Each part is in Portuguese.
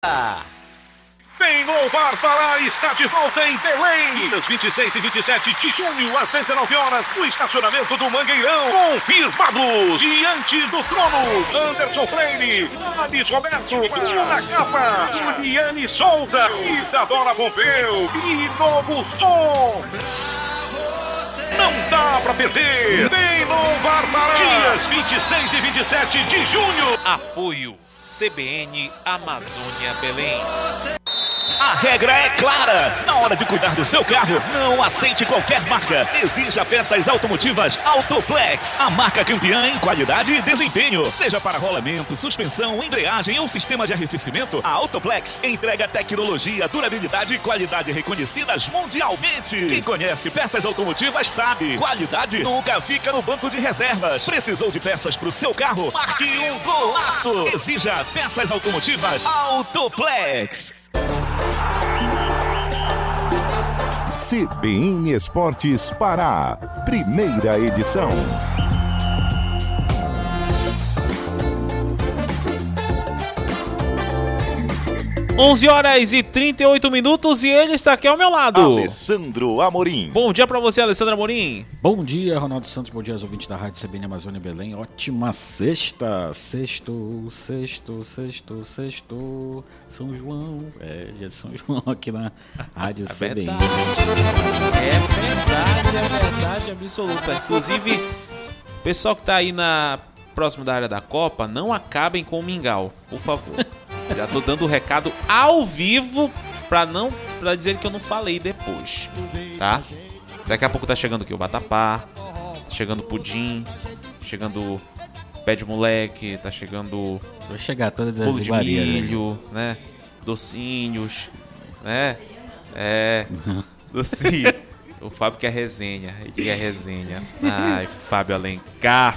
Bem Louvar Pará está de volta em Belém. Dias 26 e 27 de junho, às 19 horas, no estacionamento do Mangueirão. Confirmados, diante do trono, Anderson Freire, Ades Roberto, Ana Capa, Juliane Souza, Isadora Pompeu e Novo Som. Não dá pra perder. Bem Louvar Pará, dias 26 e 27 de junho. Apoio CBN Amazônia Belém. A regra é clara. Na hora de cuidar do seu carro, não aceite qualquer marca. Exija peças automotivas Autoplex. A marca campeã em qualidade e desempenho. Seja para rolamento, suspensão, embreagem ou sistema de arrefecimento, a Autoplex entrega tecnologia, durabilidade e qualidade reconhecidas mundialmente. Quem conhece peças automotivas sabe. Qualidade nunca fica no banco de reservas. Precisou de peças para o seu carro? Marque um golaço. Exija peças automotivas Autoplex. CBN Esportes Pará, primeira edição. 11h38 e ele está aqui ao meu lado. Alessandro Amorim. Bom dia pra você, Alessandro Amorim. Bom dia, Ronaldo Santos. Bom dia aos ouvintes da Rádio CBN Amazônia Belém. Ótima sexta. Sexto. São João. Dia de São João aqui na Rádio CBN. É verdade absoluta. Inclusive, o pessoal que tá aí próximo da área da Copa, não acabem com o mingau, por favor. Já tô dando o recado ao vivo pra dizer que eu não falei depois, tá? Daqui a pouco tá chegando aqui o Vatapá, chegando o pudim, chegando pé de moleque, tá chegando vai chegar todas as bolo de milho, né? Docinhos, né? Docinho. O Fábio quer resenha, ele quer resenha. Ai, Fábio Alencar.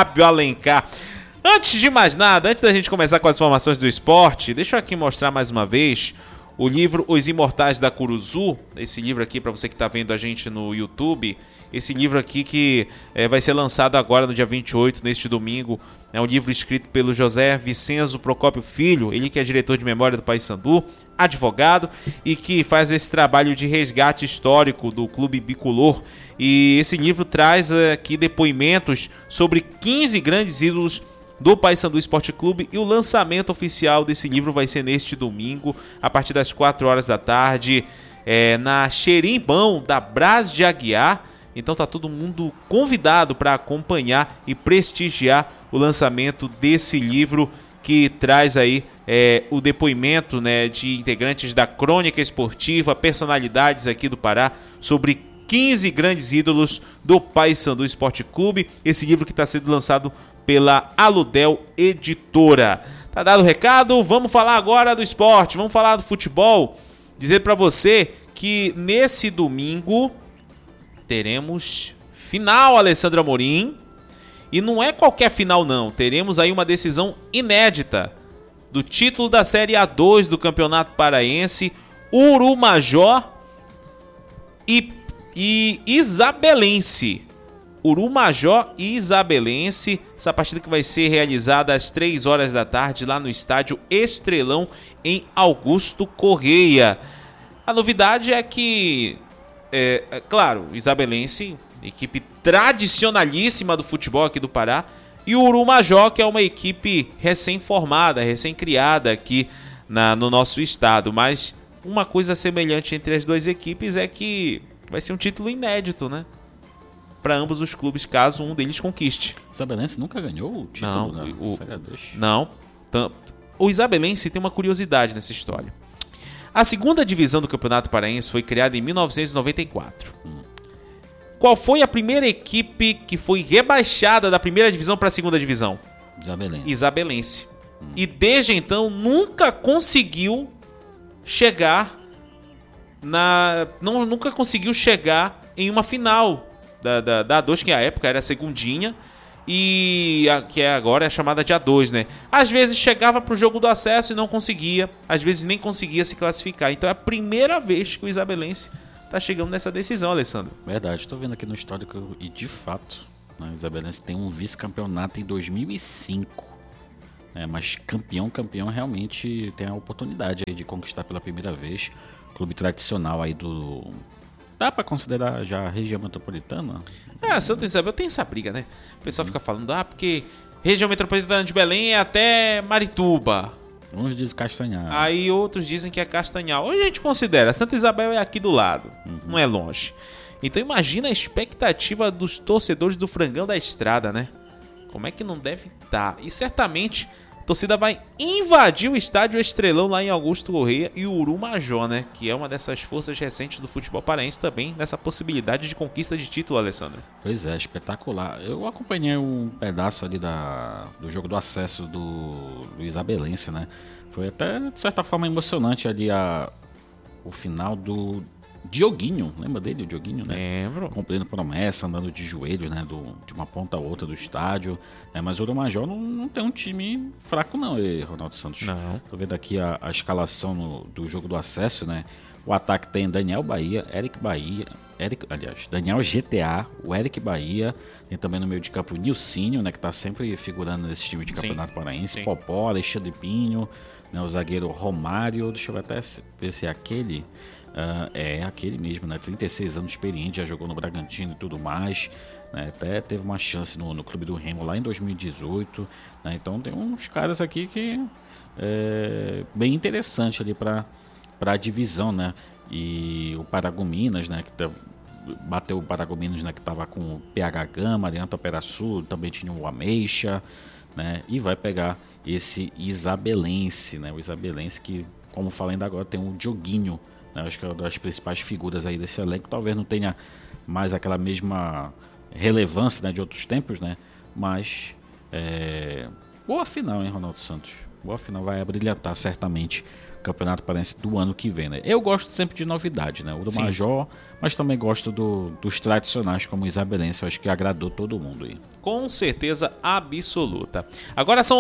Antes de mais nada, antes da gente começar com as informações do esporte, deixa eu aqui mostrar mais uma vez o livro Os Imortais da Curuzu. Esse livro aqui, para você que está vendo a gente no YouTube, esse livro aqui que vai ser lançado agora no dia 28, neste domingo. É um livro escrito pelo José Vicenzo Procópio Filho, ele que é diretor de memória do Paysandu, advogado e que faz esse trabalho de resgate histórico do Clube Bicolor. E esse livro traz aqui depoimentos sobre 15 grandes ídolos do Paysandu Esporte Clube, e o lançamento oficial desse livro vai ser neste domingo, a partir das 4 horas da tarde, na Xerimbão da Brás de Aguiar. Então tá todo mundo convidado para acompanhar e prestigiar o lançamento desse livro, que traz aí o depoimento, né, de integrantes da crônica esportiva, personalidades aqui do Pará, sobre 15 grandes ídolos do Paysandu Esporte Clube. Esse livro que está sendo lançado pela Aludel Editora. Tá dado o recado, vamos falar agora do esporte, vamos falar do futebol. Dizer para você que nesse domingo teremos final, Alessandro Amorim. E não é qualquer final não, teremos aí uma decisão inédita do título da Série A2 do Campeonato Paraense. Urumajó e Isabelense. Urumajó e Isabelense, essa partida que vai ser realizada às 3 horas da tarde lá no estádio Estrelão, em Augusto Correia. A novidade é que, claro, Isabelense, equipe tradicionalíssima do futebol aqui do Pará, e o Urumajó, que é uma equipe recém-formada, recém-criada aqui no nosso estado. Mas uma coisa semelhante entre as duas equipes é que vai ser um título inédito, né? Para ambos os clubes, caso um deles conquiste. O Isabelense nunca ganhou o título da Série A2? Não. O Isabelense tem uma curiosidade nessa história. A segunda divisão do Campeonato Paraense foi criada em 1994. Qual foi a primeira equipe que foi rebaixada da primeira divisão para a segunda divisão? Isabelense. E desde então nunca conseguiu chegar nunca conseguiu chegar em uma final da A2, que à época era a segundinha, e que agora é a chamada de A2, né? Às vezes chegava pro jogo do acesso e não conseguia, às vezes nem conseguia se classificar. Então é a primeira vez que o Isabelense tá chegando nessa decisão, Alessandro. Verdade, estou vendo aqui no histórico e de fato, o Isabelense tem um vice-campeonato em 2005. Mas campeão realmente tem a oportunidade aí de conquistar pela primeira vez. Clube tradicional aí do... Dá pra considerar já a região metropolitana? Santa Isabel tem essa briga, né? O pessoal fica falando, porque região metropolitana de Belém é até Marituba. Uns dizem Castanhal. Aí outros dizem que é Castanhal. Hoje a gente considera, Santa Isabel é aqui do lado, não é longe. Então imagina a expectativa dos torcedores do Frangão da Estrada, né? Como é que não deve estar? E certamente a torcida vai invadir o estádio Estrelão lá em Augusto Corrêa e o Urumajó, né? Que é uma dessas forças recentes do futebol paraense também, nessa possibilidade de conquista de título, Alessandro. Pois é, espetacular. Eu acompanhei um pedaço ali do jogo do acesso do Isabelense, né? Foi até, de certa forma, emocionante ali o final do Dioguinho. Lembra dele, o Dioguinho, né? Lembro. Cumprindo promessa, andando de joelho, né? De uma ponta a outra do estádio. Mas o Urumajó não tem um time fraco, não, Ronaldo Santos. Não. Tô vendo aqui a escalação do jogo do acesso, né? O ataque tem Daniel Bahia, Daniel GTA, o Eric Bahia. Tem também no meio de campo o Nilcinho, né? Que tá sempre figurando nesse time de campeonato paraense. Sim. Popó, Alexandre Pinho, né, o zagueiro Romário. Deixa eu até ver se é aquele. É aquele mesmo, né? 36 anos experiente, já jogou no Bragantino e tudo mais. Né? Até teve uma chance no Clube do Remo lá em 2018. Né? Então tem uns caras aqui que bem interessante ali para a divisão, né? E o Paragominas, né? Que bateu o Paragominas, né? Que estava com o PH Gama, Aliança Perasul, também tinha o Ameixa, né? E vai pegar esse Isabelense, né? O Isabelense que, como falei ainda agora, tem um Dioguinho, né? Acho que é uma das principais figuras aí desse elenco. Talvez não tenha mais aquela mesma relevância, né, de outros tempos, né? Mas boa final, hein, Ronaldo Santos? Boa final, vai abrilhantar certamente o Campeonato Paraense do ano que vem, né? Eu gosto sempre de novidade, né? O do Major, mas também gosto dos tradicionais como o Isabelense. Eu acho que agradou todo mundo aí. Com certeza absoluta. Agora são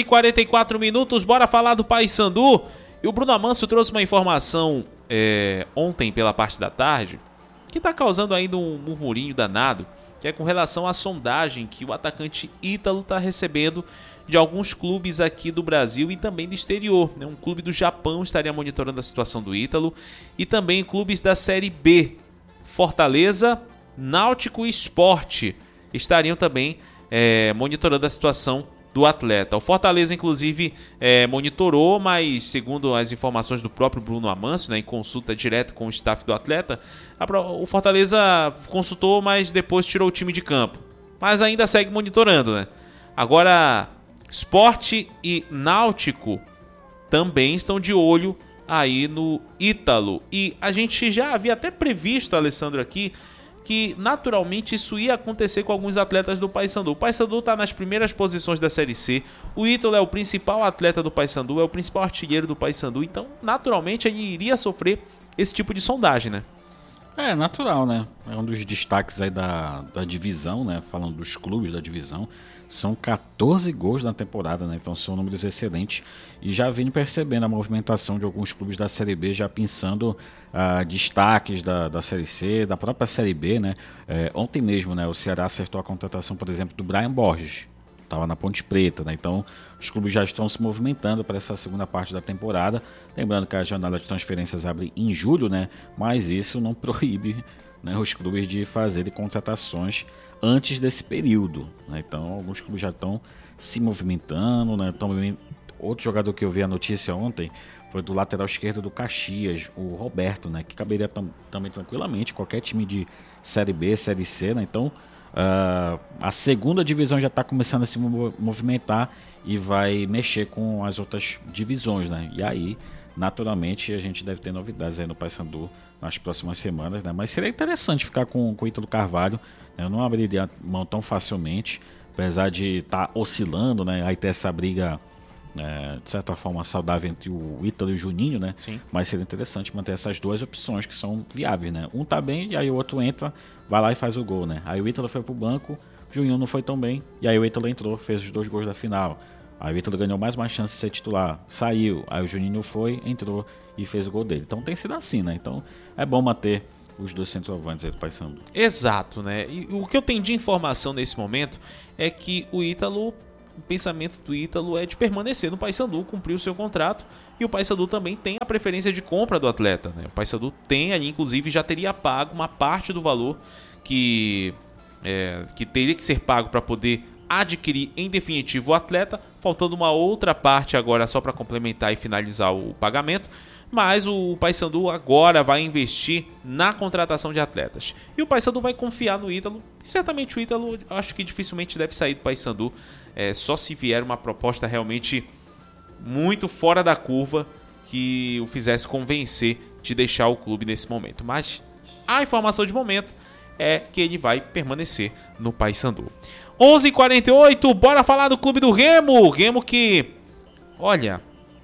11h44, bora falar do Paysandu. E o Bruno Amâncio trouxe uma informação ontem pela parte da tarde que está causando ainda um murmurinho danado, que é com relação à sondagem que o atacante Ítalo está recebendo de alguns clubes aqui do Brasil e também do exterior. Um clube do Japão estaria monitorando a situação do Ítalo e também clubes da Série B, Fortaleza, Náutico e Sport, estariam também monitorando a situação do atleta. O Fortaleza, inclusive, monitorou, mas segundo as informações do próprio Bruno Amâncio, né, em consulta direta com o staff do atleta, o Fortaleza consultou, mas depois tirou o time de campo. Mas ainda segue monitorando, né? Agora, Sport e Náutico também estão de olho aí no Ítalo. E a gente já havia até previsto, Alessandro, aqui, que naturalmente isso ia acontecer com alguns atletas do Paysandu. O Paysandu está nas primeiras posições da Série C. O Ítalo é o principal atleta do Paysandu, é o principal artilheiro do Paysandu. Então, naturalmente, ele iria sofrer esse tipo de sondagem, né? É natural, né? É um dos destaques aí da divisão, né? Falando dos clubes da divisão. São 14 gols na temporada, né? Então são números excelentes. E já vim percebendo a movimentação de alguns clubes da Série B, já pensando destaques da Série C, da própria Série B, né? Ontem mesmo, né? O Ceará acertou a contratação, por exemplo, do Brian Borges. Estava na Ponte Preta, né? Então os clubes já estão se movimentando para essa segunda parte da temporada. Lembrando que a janela de transferências abre em julho, né? Mas isso não proíbe, né, os clubes de fazerem contratações antes desse período, né? Então alguns clubes já estão se movimentando, né? Outro jogador que eu vi a notícia ontem foi do lateral esquerdo do Caxias, o Roberto, né? Que caberia também tranquilamente qualquer time de Série B, Série C, né? Então a segunda divisão já está começando a se movimentar e vai mexer com as outras divisões, né? E aí, naturalmente, a gente deve ter novidades aí no Paysandu nas próximas semanas, né? Mas seria interessante ficar com o Ítalo Carvalho, né? Eu não abriria mão tão facilmente, apesar de estar oscilando, né? Aí ter essa briga, de certa forma, saudável entre o Ítalo e o Juninho, né? Sim. Mas seria interessante manter essas duas opções que são viáveis, né? Um tá bem e aí o outro entra, vai lá e faz o gol, né? Aí o Ítalo foi pro banco, o Juninho não foi tão bem, e aí o Ítalo entrou, fez os 2 gols da final. Aí o Ítalo ganhou mais uma chance de ser titular, saiu, aí o Juninho foi, entrou e fez o gol dele. Então tem sido assim, né? Então é bom manter os 2 centroavantes aí do Paysandu. Exato, né? E o que eu tenho de informação nesse momento é que o Ítalo o pensamento do Ítalo é de permanecer no Paysandu, cumprir o seu contrato, e o Paysandu também tem a preferência de compra do atleta, né? O Paysandu tem ali, inclusive, já teria pago uma parte do valor que teria que ser pago para poder adquirir em definitivo o atleta, faltando uma outra parte agora só para complementar e finalizar o pagamento. Mas o Paysandu agora vai investir na contratação de atletas. E o Paysandu vai confiar no Ítalo. E certamente o Ítalo, acho que dificilmente deve sair do Paysandu. Só se vier uma proposta realmente muito fora da curva que o fizesse convencer de deixar o clube nesse momento. Mas a informação de momento é que ele vai permanecer no Paysandu. 11h48, bora falar do clube do Remo. O Remo que, olha...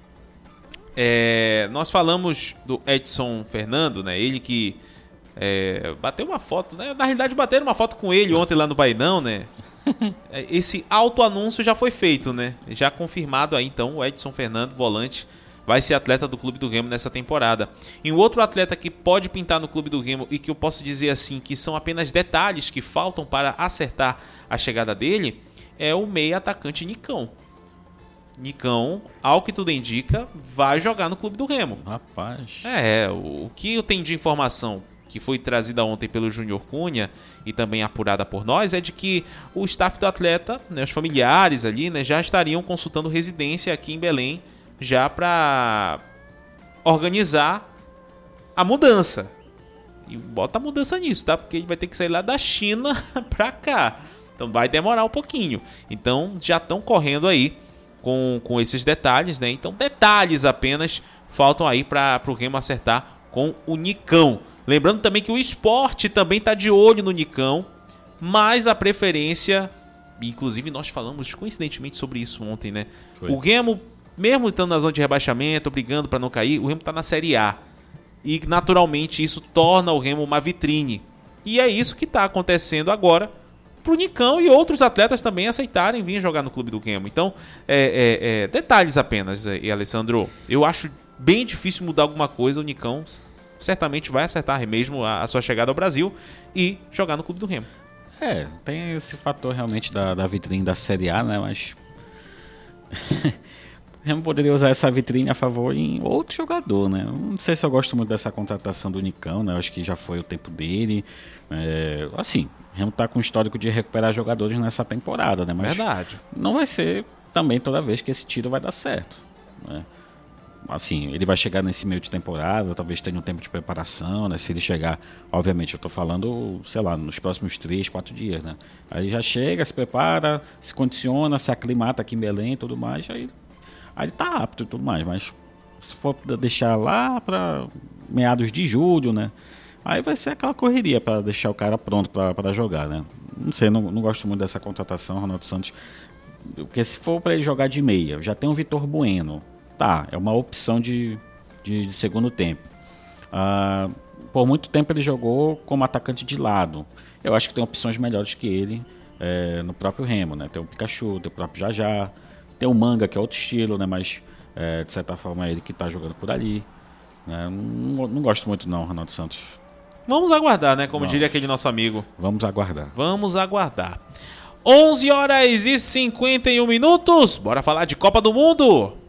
nós falamos do Edson Fernando, né? Ele que bateu uma foto, né? Na realidade bateram uma foto com ele ontem lá no Bainão, né? Esse autoanúncio já foi feito, né? Já confirmado aí, então, o Edson Fernando, volante, vai ser atleta do clube do Remo nessa temporada. E um outro atleta que pode pintar no clube do Remo e que eu posso dizer assim, que são apenas detalhes que faltam para acertar a chegada dele, é o meia atacante Nicão. Nicão, ao que tudo indica, vai jogar no clube do Remo. Rapaz. O que eu tenho de informação que foi trazida ontem pelo Júnior Cunha e também apurada por nós é de que o staff do atleta, né, os familiares ali, né, já estariam consultando residência aqui em Belém já para organizar a mudança. E bota a mudança nisso, tá? Porque ele vai ter que sair lá da China para cá. Então vai demorar um pouquinho. Então já estão correndo aí com esses detalhes, né? Então, detalhes apenas faltam aí para o Remo acertar com o Nicão. Lembrando também que o Sport também está de olho no Nicão, mas a preferência, inclusive nós falamos coincidentemente sobre isso ontem, né? Foi. O Remo, mesmo estando na zona de rebaixamento, brigando para não cair, o Remo está na Série A. E naturalmente isso torna o Remo uma vitrine. E é isso que está acontecendo agora para o Nicão e outros atletas também aceitarem vir jogar no clube do Remo. Então, detalhes apenas, Alessandro. Eu acho bem difícil mudar alguma coisa. O Nicão certamente vai acertar mesmo a sua chegada ao Brasil e jogar no clube do Remo. Tem esse fator realmente da vitrine da Série A, né? Mas o Remo poderia usar essa vitrine a favor em outro jogador, né? Não sei se eu gosto muito dessa contratação do Nicão, né? Eu acho que já foi o tempo dele. Assim, o Remo está com histórico de recuperar jogadores nessa temporada, né? Mas verdade. Não vai ser também toda vez que esse tiro vai dar certo, né? Assim, ele vai chegar nesse meio de temporada, talvez tenha um tempo de preparação, né? Se ele chegar, obviamente, eu tô falando, sei lá, nos próximos 3, 4 dias, né? Aí já chega, se prepara, se condiciona, se aclimata aqui em Belém e tudo mais, aí tá apto e tudo mais, mas se for deixar lá para meados de julho, né? Aí vai ser aquela correria para deixar o cara pronto para jogar, né? Não sei, não gosto muito dessa contratação, Ronaldo Santos. Porque se for para ele jogar de meia, já tem o Vitor Bueno. Tá, é uma opção de segundo tempo. Por muito tempo ele jogou como atacante de lado. Eu acho que tem opções melhores que ele no próprio Remo, né? Tem o Pikachu, tem o próprio Jajá, tem o Manga, que é outro estilo, né? Mas de certa forma é ele que tá jogando por ali, né? Não gosto muito não, Ronaldo Santos. Vamos aguardar, né? Como diria aquele nosso amigo. Vamos aguardar. Vamos aguardar. 11h51. Bora falar de Copa do Mundo.